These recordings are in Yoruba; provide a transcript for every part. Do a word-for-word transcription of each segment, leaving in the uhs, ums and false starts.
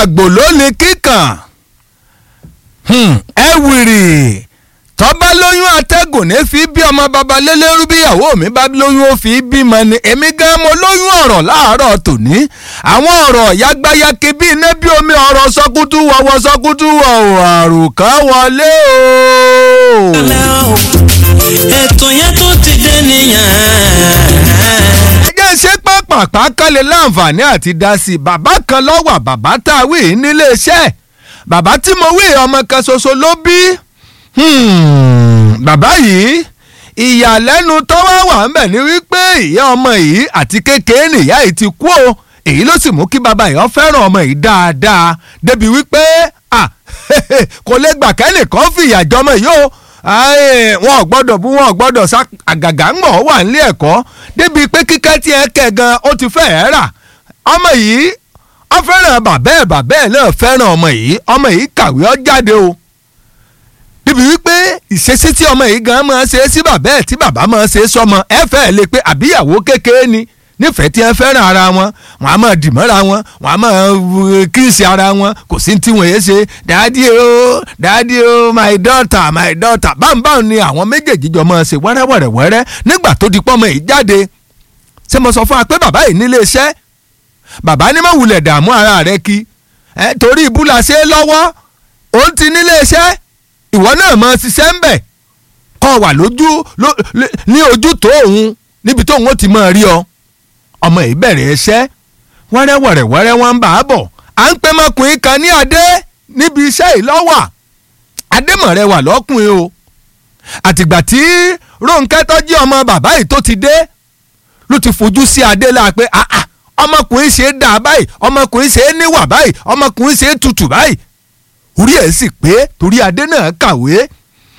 àgbò ló ní kíkàn ẹ wìrì tọ́ba lóyún atẹ́gùn ní fi bí ọmọ baba lélẹ́rú bíyàwó mi bá lóyún ó fi bímọ ni èmi gan mo lóyún ọ̀rọ̀ láàárọ̀ tòní àwọn ọ̀rọ̀ yagbayake bíi iná bí omi ọ̀rọ̀ sọkútú wọ̀wọ̀ sọkútú wọ̀wọ̀ àrùkà wọlé o. ètò yẹn tó ti dé nìyẹn. ẹ jẹ́ ṣé pàápàá kálẹ̀ láǹfààní àti dá sí i bàbá kan lọ́wọ́ bàbá tá a wí nílé iṣẹ́ bàbá tí mo wí ọmọ kan ṣoṣo ló bí. Hmm, bàbá yìí ìyàlẹ́nu tó wá wà ń bẹ̀ ni wípé ìyá ọmọ yìí àti kékeré nìyá yìí ti kú o èyí ló sì mú kí bàbá yìí ó fẹ́ràn ọmọ yìí dáadáa débi wípé ah kò lè gbà kẹ́nìkan fìyà jọmọ yìí o wọn ò gbọ́dọ̀ bú wọn ò gbọ́dọ̀ sá àgàgà ń gbọ̀ wà nílé ẹ̀kọ́ débi pé kíkẹ́ tí ẹ kẹ̀ gan ó ti fẹ́ẹ̀ rà ọmọ yìí ó fẹ́ràn bàbá ẹ̀ bàbá ẹ̀ náà fẹ́ràn ọmọ yìí ọmọ yìí kàwé ó jáde o débi wípé ìṣesí tí ọmọ yìí gan máa ṣe é sí bàbá ẹ̀ tí bàbá máa ṣe é sọmọ ẹ fẹ́ lè pé àbíyàwó kékeré ni nífẹ̀ẹ́ tí ẹ fẹ́ràn ara wọn wọn a máa dìmọ́ra wọn wọn a máa kíìsì ara wọn kò sí tí wọ́n yé ṣe dáàdì o dáàdì o my daughter my daughter báńbáń ni àwọn méjèèjì jọ máa ṣe wẹ́rẹ́wẹ́rẹ́wẹ́rẹ́ nígbà tó di pọ́mọ yìí jáde ṣé mo sọ fún wa pé bàbá yìí nílé iṣẹ́ bàbá ní má wulẹ̀ dààmú ara rẹ kí ẹ torí ibú la ṣe é lọ́wọ́ òun ti nílé iṣẹ́ ìwọ náà máa ṣiṣẹ́ ń bẹ̀ kọ́ wà lójú ní ojú tó òun níbi tó òun ó ti máa rí ọ ọmọ yìí bẹ̀rẹ̀ iṣẹ́ wẹ́rẹ́wẹ̀rẹ̀wẹ́rẹ́ wọn ń bà á bọ̀ à ń pè mọ́kùnrin kan ní adé níbi iṣẹ́ yìí lọ́wà adémọ̀rẹ́wà lọ́kùnrin o àtìgbà tí Rónkẹ́ tọ́jú ọmọ bàbá yìí tó ti dé ló ti fojú sí adé la pé àà ọmọkùnrin ṣe é dà báyìí ọmọkùnrin ṣe é níwà báyìí ọmọkùnrin ṣe é tutù báyìí orí ẹ̀ sì pé torí adé náà kàwé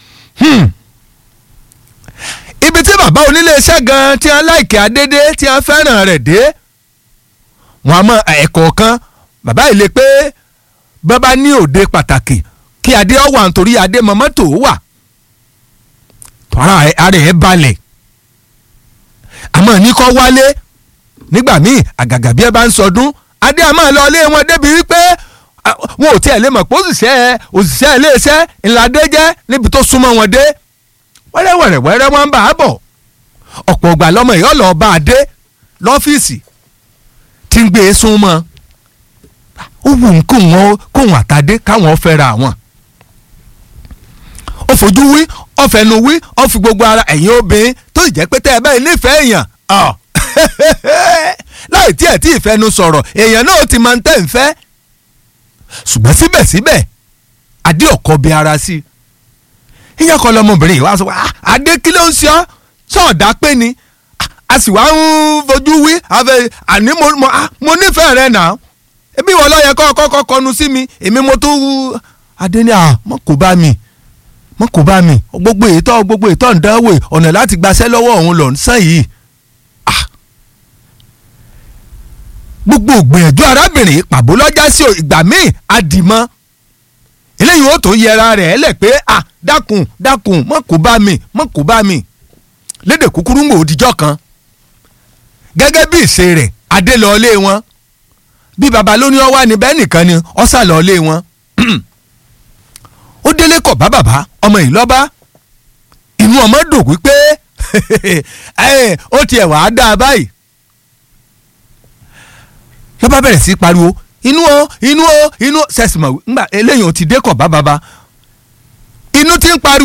ibi tí bàbá onílé iṣẹ́ gan tí wọ́n láìkè adédé tí wọ́n fẹ́ràn rẹ̀ dé wọ́n á mọ ẹ̀kọ́ kan bàbá yìí lè pé bàbá ní òde pàtàkì kí adé ọ wà nítorí adé mọ mọ́tò wà tọ́ra ara ẹ̀ balẹ̀ àmọ́ ní kọ́ wálé nígbà míì àgàgà bí ẹ bá ń sọdún adé àmọ́ lọ ilé wọn débi wípé wọn ò tiẹ̀ lè mọ̀ pé òṣìṣẹ́ òṣìṣẹ́ iléeṣẹ́ ńláde jẹ́ níbi tó súnmọ́ wọn dé wẹ́rẹ́wẹ̀rẹ̀wẹ́rẹ́ wọn ń bá a bọ̀ ọ̀pọ̀ ọgbà lọ́mọ yìí ọ̀lọ́ bá a dé lọ́fíìsì tí ń gbé e sún mọ́ ó wù ń kó wọn kóhun àtàdé káwọn fẹ́ra wọn ó fojú wí ó fẹnu wí ó fi gbogbo ara ẹ̀yìn obìnrin tó ì jẹ́ pé tẹ́ ẹ báyìí nífẹ̀ẹ́ èèyàn láì tí ẹ̀ tí ì fẹnu sọ̀rọ̀ èèyàn náà ti máa ń tẹ̀ ń fẹ́ ṣùgbọ́n síbẹ̀síbẹ̀ adé ọ̀kọ́ bí ara sí i ìyẹn kọ́ lọ́mọbìnrin yìí wá sọ ah adé kí ló ń ṣe ọ́ sọ̀dá pé ni a sì wá ń fojú wí àní mo nífẹ̀ẹ́ rẹ nà ebi wọ́n lọ́ọ́ yẹ kọ́ kọ́kọ́ kọnu sí mi èmi mo tó wú adé ní à mọ́ kó bá mi mọ́ kó bá mi gbogbo ètò gbogbo ètò ìdánwò ọ̀nà láti gbaṣẹ́ lọ́wọ́ òun lọ sàn yìí gbogbo ògbìyànjú arábìnrin pàbó lọ́jà sí ìgbà míì àdìmọ́ eléyìí ó tó yẹra rẹ̀ lẹ̀ pé à dákun dákun mọ́ kó bá mi mọ́ kó bá mi lédè kúkúrú ń wò òdìjọ́ kan gẹ́gẹ́ bí ìṣe rẹ̀ adé lọ ilé wọn bí baba ló ní ọ wá níbẹ̀ nìkan ni ọ sà lọ ilé wọn ó délé kọ̀ bá bàbá ọmọ yìí lọ́ba inú ọmọ dùn wípé ó tiẹ̀ wàá dáa báyìí ló bá bẹ̀rẹ̀ sí pariwo inú o inú o inú sẹ́sìmọ̀ ńgbà eléyìí ò ti dé kọ̀ bá baba inú ti ń pariwo.